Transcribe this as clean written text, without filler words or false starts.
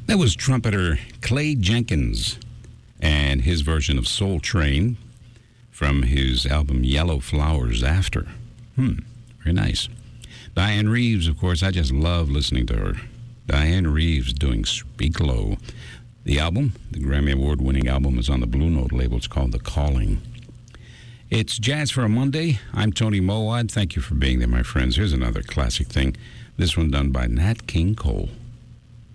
That was trumpeter Clay Jenkins and his version of Soul Train from his album Yellow Flowers After. Very nice. Diane Reeves, of course, I just love listening to her. Diane Reeves doing Speak Low. The album, the Grammy Award-winning album, is on the Blue Note label. It's called The Calling. It's Jazz for a Monday. I'm Tony Mowat. Thank you for being there, my friends. Here's another classic thing. This one done by Nat King Cole.